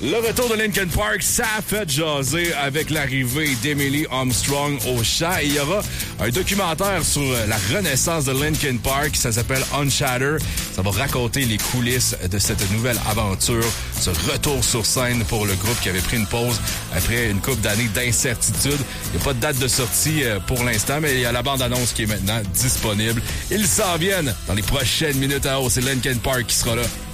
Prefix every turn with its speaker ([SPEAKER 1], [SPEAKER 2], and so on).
[SPEAKER 1] Le retour de Linkin Park, ça a fait jaser avec l'arrivée d'Emily Armstrong au chant. Et il y aura un documentaire sur la renaissance de Linkin Park. Ça s'appelle Unshattered. Ça va raconter les coulisses de cette nouvelle aventure, ce retour sur scène pour le groupe qui avait pris une pause après une couple d'années d'incertitude. Il n'y a pas de date de sortie pour l'instant, mais il y a la bande-annonce qui est maintenant disponible. Ils s'en viennent dans les prochaines minutes. C'est Linkin Park qui sera là.